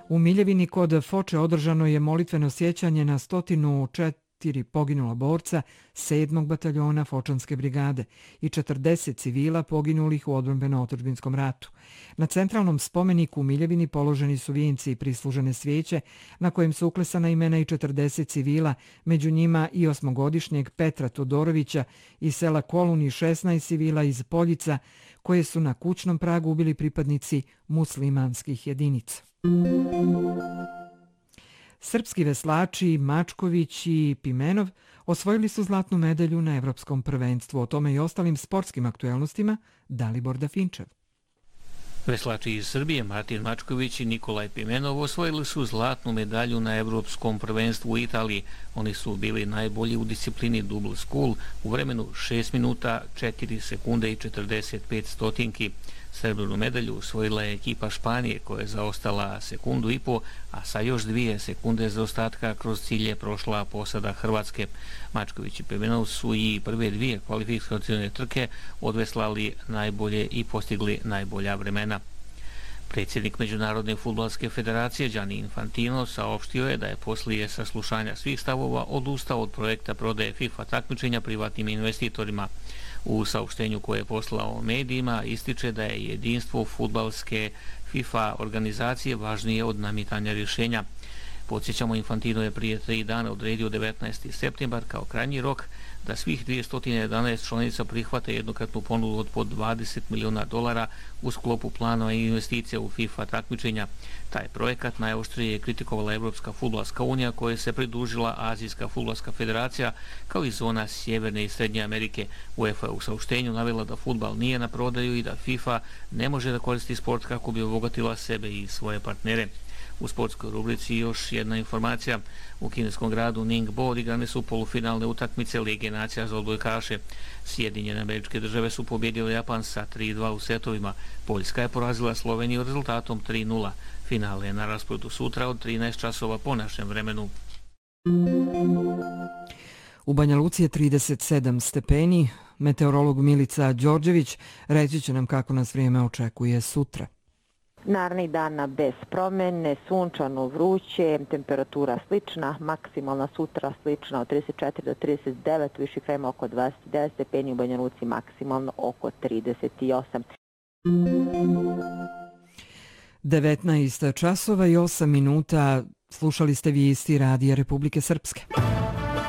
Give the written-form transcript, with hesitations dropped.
U Miljevini kod Foče održano je molitveno sjećanje na 104 poginula borca 7. bataljona Fočanske brigade i 40 civila poginulih u odbrambeno-otadžbinskom ratu. Na centralnom spomeniku u Miljevini položeni su vijenci i prislužene svijeće na kojem su uklesana imena i 40 civila, među njima i 8-godišnjeg Petra Todorovića iz sela Kolun i 16 civila iz Poljica koje su na kućnom pragu ubili pripadnici muslimanskih jedinica. Srpski veslači Mačković i Pimenov osvojili su zlatnu medalju na Evropskom prvenstvu. O tome i ostalim sportskim aktuelnostima Dalibor Dafinčev. Veslači iz Srbije Martin Mačković i Nikolaj Pimenov osvojili su zlatnu medalju na Evropskom prvenstvu u Italiji. Oni su bili najbolji u disciplini double scull u vremenu 6 minuta, 4 sekunde i 45 stotinki. Srebrnu medalju osvojila je ekipa Španije koja je zaostala sekundu i po, a sa još 2 sekunde zaostatka kroz cilj je prošla posada Hrvatske. Mačković i Pimenov su i prve 2 kvalifikacione trke odveslali najbolje i postigli najbolja vremena. Predsjednik Međunarodne fudbalske federacije Gianni Infantino saopštio je da je poslije saslušanja svih stavova odustao od projekta prodaje FIFA takmičenja privatnim investitorima. U saopštenju koje je poslao medijima ističe da je jedinstvo fudbalske FIFA organizacije važnije od namitanja rješenja. Podsjećamo, Infantino je prije 3 dana odredio 19. septembar kao krajnji rok da svih 211 članica prihvate jednokratnu ponudu od po $20 miliona u sklopu planova i investicija u FIFA takmičenja. Taj projekat najoštrije je kritikovala Evropska fudbalska unija koja se pridružila Azijska fudbalska federacija kao i zona Sjeverne i Srednje Amerike. UEFA je u saopštenju navela da fudbal nije na prodaju i da FIFA ne može da koristi sport kako bi obogatila sebe i svoje partnere. U sportskoj rubrici još jedna informacija. U kineskom gradu Ningbo odigrane su polufinalne utakmice Lige nacija za odbojkaše. Sjedinjene Američke Države su pobjedile Japan sa 3:2 u setovima. Poljska je porazila Sloveniju rezultatom 3:0. Finale je na rasporedu sutra od 13 časova po našem vremenu. U Banja Luci je 37 stepeni. Meteorolog Milica Đorđević reći će nam kako nas vrijeme očekuje sutra. Naredni dana bez promjene, sunčano, vruće, temperatura slična, maksimalna sutra slična od 34 do 39, viši krajima oko 29 stepeni, u Banja Luci maksimalno oko 38. 19 časova i 8 minuta, slušali ste vijesti Radija Republike Srpske.